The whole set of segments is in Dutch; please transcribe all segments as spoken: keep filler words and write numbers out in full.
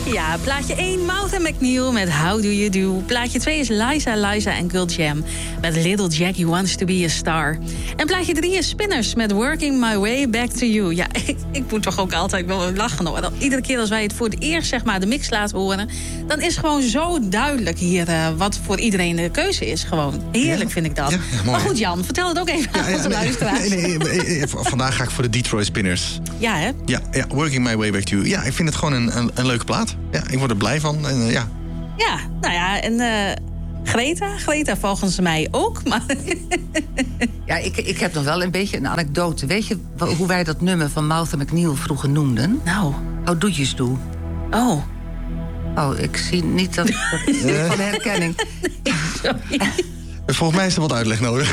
Ja, plaatje één, Mouth and McNeil met How Do You Do. Plaatje twee is Liza, Liza en Girl Jam met Little Jackie Wants To Be A Star. En plaatje drie is Spinners met Working My Way Back To You. Ja, ik, ik moet toch ook altijd wel lachen hoor. Dan, iedere keer als wij het voor het eerst zeg maar de mix laten horen, dan is gewoon zo duidelijk hier uh, wat voor iedereen de keuze is. Gewoon heerlijk ja, vind ik dat. Ja, ja, maar goed Jan, vertel het ook even ja, aan onze ja, luisteraars. Nee, nee, nee, nee, vandaag ga ik voor de Detroit Spinners. Ja hè? Ja, ja, Working My Way Back To You. Ja, ik vind het gewoon een, een, een leuke plaat. Ja, ik word er blij van. En, uh, ja. ja, nou ja, en uh, Greta, Greta volgens mij ook. Maar ja, ik, ik heb nog wel een beetje een anekdote. Weet je hoe wij dat nummer van Mouth and McNeil vroeger noemden? Nou. How Do You Do. Oh. Oh, ik zie niet dat ik dat van de herkenning. Sorry. Volgens mij is er wat uitleg nodig.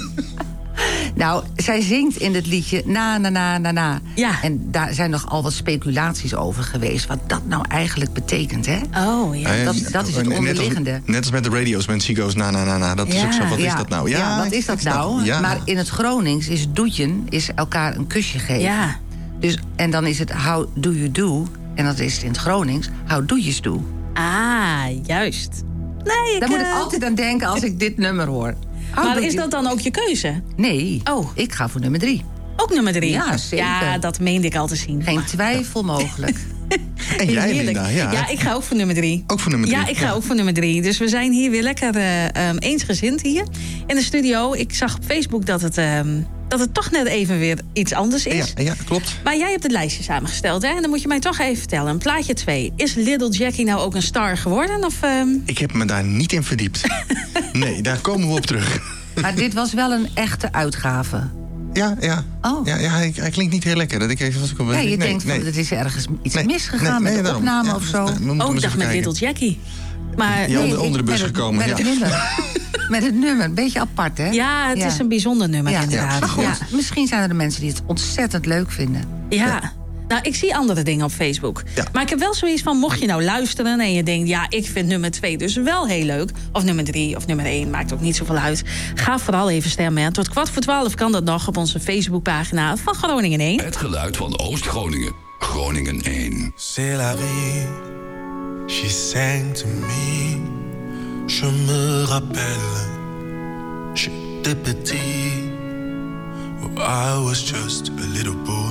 Nou, zij zingt in het liedje na, na, na, na, na. Ja. En daar zijn nog al wat speculaties over geweest. Wat dat nou eigenlijk betekent, hè? Oh, ja. Dat, dat is het onderliggende. Net als, net als met de radio's, met She Goes na, na, na, na. Dat is ja. ook zo, wat ja. is dat nou? Ja, ja wat is dat nou? Ja. Maar in het Gronings is doetjen is elkaar een kusje geven. Ja. Dus, en dan is het how do you do. En dat is het in het Gronings how do you do. Ah, juist. Nee, ik, Daar moet ik uh... altijd aan denken als ik dit nummer hoor. How maar is dat dan ook je keuze? Nee, oh. ik ga voor nummer drie. Ook nummer drie? Ja, zeker. Ja, dat meende ik al te zien. Geen twijfel mogelijk. En jij, Linda, ja. Ja, ik ga ook voor nummer drie. Ook voor nummer drie? Ja, ik ga ja. ook voor nummer drie. Dus we zijn hier weer lekker uh, um, eensgezind hier in de studio. Ik zag op Facebook dat het, um, dat het toch net even weer iets anders is. Ja, ja, klopt. Maar jij hebt het lijstje samengesteld, hè? En dan moet je mij toch even vertellen. Plaatje twee. Is Little Jackie nou ook een star geworden? Of, um... Ik heb me daar niet in verdiept. Nee, daar komen we op terug. Maar dit was wel een echte uitgave. Ja, ja. Oh. ja, ja hij, hij klinkt niet heel lekker. Dat ik even was ik op, ja, je nee, denkt, nee. van, er is ergens iets nee, misgegaan nee, nee, met de opname ja, of zo. Oh, ik dacht met Little Jackie. Maar, ja, nee, onder, onder de bus met gekomen. Het, met, ja. het nummer. met het nummer, een beetje apart, hè? Ja, het ja. is een bijzonder nummer ja, inderdaad. Ja. Maar goed, ja. misschien zijn er de mensen die het ontzettend leuk vinden. Ja. ja. Nou, ik zie andere dingen op Facebook. Ja. Maar ik heb wel zoiets van, mocht je nou luisteren en je denkt, ja, ik vind nummer twee dus wel heel leuk. Of nummer drie of nummer één, maakt ook niet zoveel uit. Ga vooral even stemmen. En tot kwart voor twaalf kan dat nog op onze Facebookpagina van Groningen één. Het geluid van Oost-Groningen. Groningen één. C'est la vie, she sang to me. Je me rappelle, j'étais petit. I was just a little boy.